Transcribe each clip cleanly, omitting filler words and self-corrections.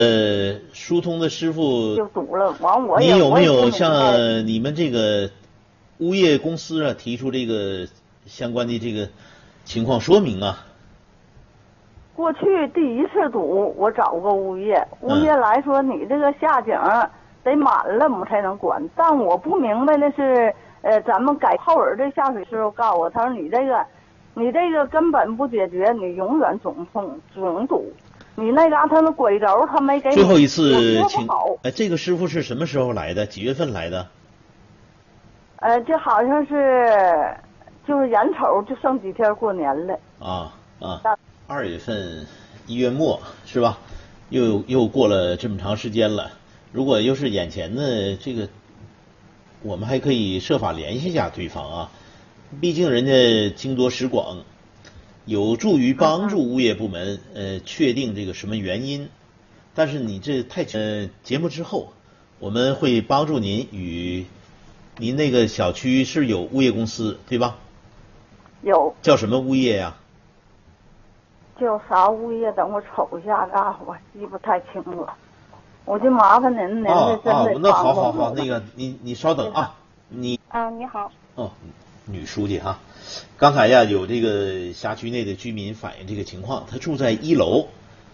疏通的师傅就堵了。完我你也有没有我也不明白向你们这个物业公司啊提出这个相关的这个情况说明啊？ 过去第一次堵，我找过物业，物业来说你这个下井得满了我们才能管，但我不明白的是，咱们改后人这下水师傅告诉我，他说你这个根本不解决，你永远总堵。你那嘎他那轨轴他没给你。 最后一次请这个师傅是什么时候来的？几月份来的？ 这好像是就是眼瞅就剩几天过年了。 2月份1月末是吧？又过了这么长时间了。如果又是眼前的这个，我们还可以设法联系一下对方啊。毕竟人家经多识广，有助于帮助物业部门确定这个什么原因。但是你这节目之后，我们会帮助您与您那个小区是有物业公司对吧？ 有。 叫什么物业呀？ 叫啥物业？等我瞅一下啊，我记不太清了。我就麻烦您这真得那好，那个你稍等啊， 你好。 女书记哈，刚才呀有这个辖区内的居民反映这个情况，他住在1楼，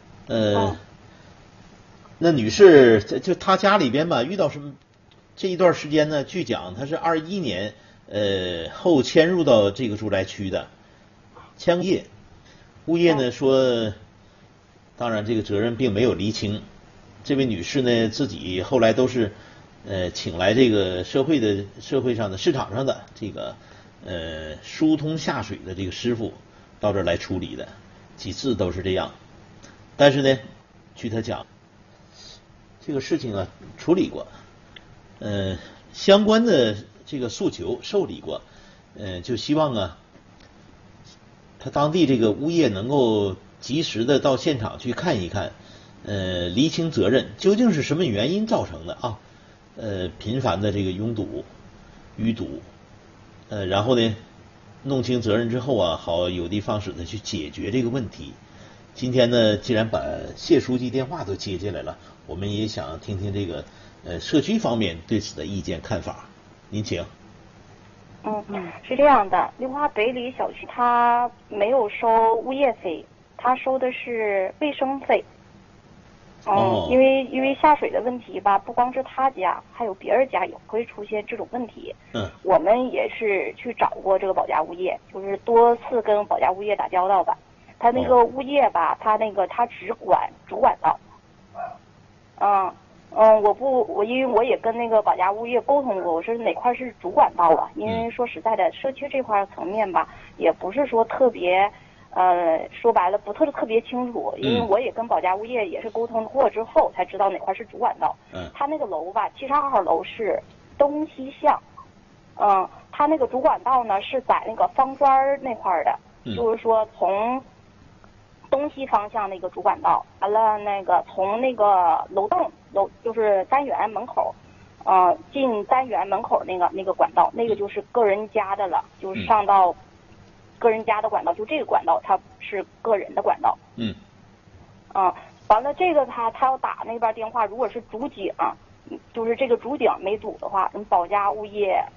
那女士就她家里边吧遇到什么？这一段时间呢，据讲她是21年后迁入到这个住宅区的，物业呢说，当然这个责任并没有厘清。这位女士呢自己后来都是请来这个社会上的市场上的这个疏通下水的这个师傅到这儿来处理的，几次都是这样。但是呢，据她讲，这个事情啊处理过，相关的这个诉求受理过，就希望啊，他当地这个物业能够及时的到现场去看一看，厘清责任究竟是什么原因造成的啊？频繁的这个淤堵，然后呢，弄清责任之后啊，好有的放矢的去解决这个问题。今天呢，既然把谢书记电话都接进来了，我们也想听听这个社区方面对此的意见看法。您请。 是这样的，绿化北里小区它没有收物业费，它收的是卫生费。因为下水的问题吧，不光是他家，还有别人家也会出现这种问题。我们也是去找过这个保家物业，就是多次跟保家物业打交道吧。他那个物业吧，他只管主管道。因为我也跟那个保家物业沟通过，我说哪块是主管道啊？因为说实在的，社区这块层面吧，也不是说特别。说白了不特别清楚，因为我也跟保家物业也是沟通过之后才知道哪块是主管道。他那个楼吧，72号楼是东西向，他那个主管道呢是在那个方砖那块的，就是说从东西方向那个主管道，完了那个从那个楼就是单元门口，进单元门口那个管道，那个就是个人家的了，就是上到。个人家的管道，就这个管道它是个人的管道。完了这个他要打那边电话，如果是主井，就是这个主井没堵的话，保家物业